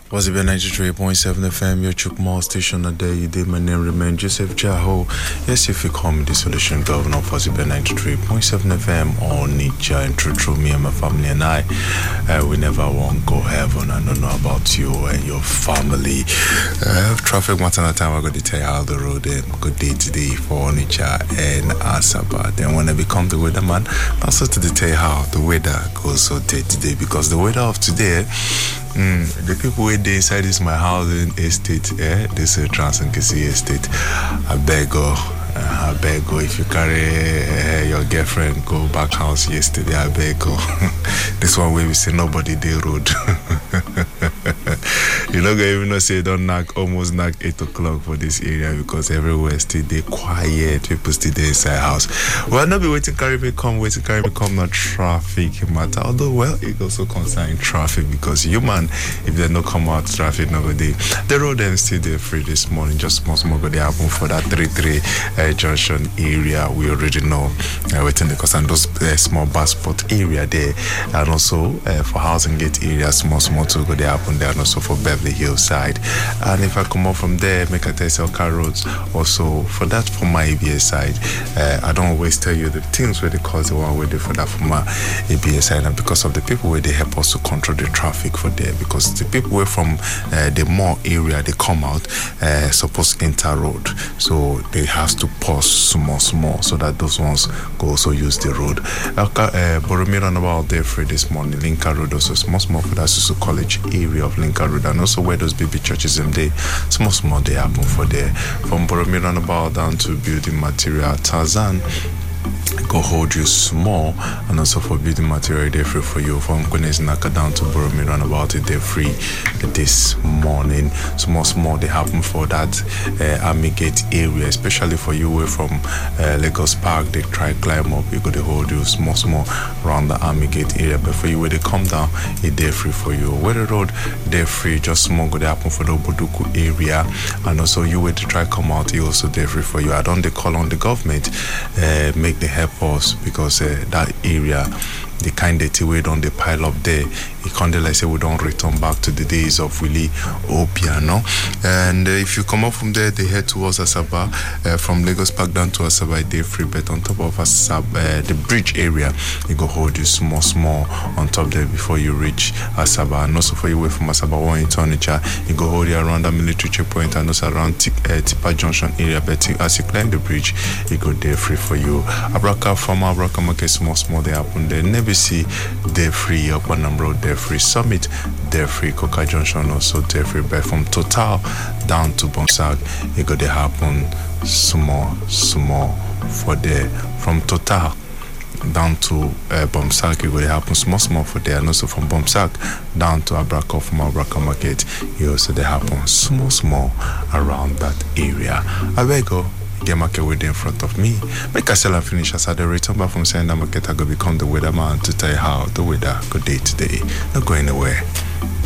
Was it 93.7 FM, your Chukmal station a day? You did. My name remain Joseph Jaho. Yes, if you call me the solution governor for 93.7 FM or Nietzsche and true me and my family and I, we never won't go heaven. I don't know about you and your family. Traffic once at a time, I'm going to tell you how the road and good day today for Nietzsche and Asaba. Then when I become the weatherman, also to tell you how the weather goes so day today, because the weather of today, the people who dey inside this my housing estate, this is Trans-Nkisi estate. I beg go, if you carry your girlfriend go back house yesterday, I beg go. This one way we say nobody dey road. You know, even know say don't almost knock 8 o'clock for this area because everywhere still they quiet. People still there inside house. Well, not be waiting carry me come, not traffic matter. Although well, it also concern traffic because human, if they don't come out traffic nobody. The road them still there free this morning. Just small go they happen for that 33 junction area. We already know waiting because and those small bus spot area there, and also for housing gate area small to go they happen there, and also for Beverly Hills side. And if I come up from there, make a test car roads also for that for my ABS side. I don't always tell you the things where they cause the one way they for that for my ABS side, and because of the people where they help us to control the traffic for there, because the people where from the more area they come out supposed enter road, so they have to pause small so that those ones go also use the road. Boromir about there free this morning, Lincoln Road also small for that Susu College area of Lincoln Road, and also where those baby churches them they small they happen for there. From Boromir about down to building material Tarzan go hold you small, and also for building material they're free for you. From Kwenes Naka down to Boromir and about it they're free this morning. Small they happen for that Army Gate area, especially for you away from Lagos Park. They try climb up, you go to hold you small around the Army Gate area, but for you where they come down it they're free for you. Where the road they're free, just small go they happen for the Obuduku area, and also you where to try come out you also they're free for you. I don't they call on the government make the help us, because that area the kind of way don't they pile up there, it can't like say we don't return back to the days of Willie Opiano. And if you come up from there, they head towards Asaba, from Lagos Park down to Asaba, they free, but on top of Asaba, the bridge area, you go hold you small on top there before you reach Asaba. And also for you away from Asaba, one in Tonicha, you go hold you around the military checkpoint, and also around Tipa Junction area, but as you climb the bridge, you go there free for you. Abraka Farmer, Abraka Market, small they happen there. Never see they're free up on road, they're free Summit, they're free Coca Junction, also they're free. But from Total down to Bomsag, you got to happen small for there. From Total down to Bomsak, you got to happen small for there, and also from Bomsak down to Abraka from Abraka Market, you also they happen small around that area. I will go. Get market with in front of me. Make I sell and finish as I return back from saying that market I go become the weatherman to tell you how the weather good day today. Not going anywhere.